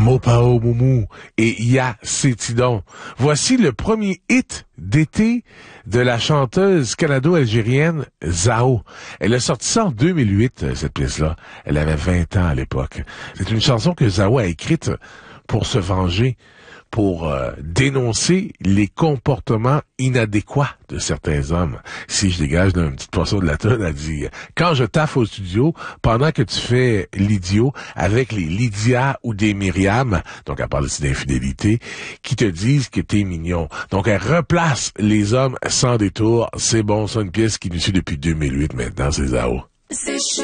Mopao Moumou et Ya Sétidon. Voici le premier hit d'été de la chanteuse canado-algérienne Zao. Elle a sorti ça en 2008, cette pièce-là. Elle avait 20 ans à l'époque. C'est une chanson que Zao a écrite pour se venger, pour dénoncer les comportements inadéquats de certains hommes. Si je dégage d'une petite portion de la tonne, elle dit « Quand je taffe au studio, pendant que tu fais l'idiot avec les Lydia ou des Myriam, donc elle parle ici d'infidélité, qui te disent que t'es mignon. » Donc elle replace les hommes sans détour. C'est bon, c'est une pièce qui nous suit depuis 2008 maintenant, c'est Zao. C'est chaud.